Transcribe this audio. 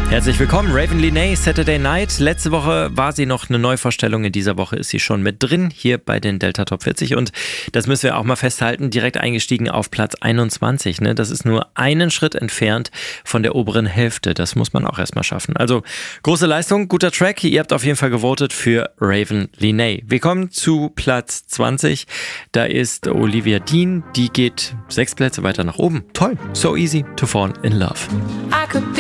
Herzlich willkommen, Raven Lenae, Saturday Night. Letzte Woche war sie noch eine Neuvorstellung, in dieser Woche ist sie schon mit drin, hier bei den Delta Top 40 und das müssen wir auch mal festhalten, direkt eingestiegen auf Platz 21. Ne? Das ist nur einen Schritt entfernt von der oberen Hälfte, das muss man auch erstmal schaffen. Also große Leistung, guter Track, ihr habt auf jeden Fall gewotet für Raven Lenae. Wir kommen zu Platz 20, da ist Olivia Dean, die geht 6 Plätze weiter nach oben. Toll, so easy to fall in love.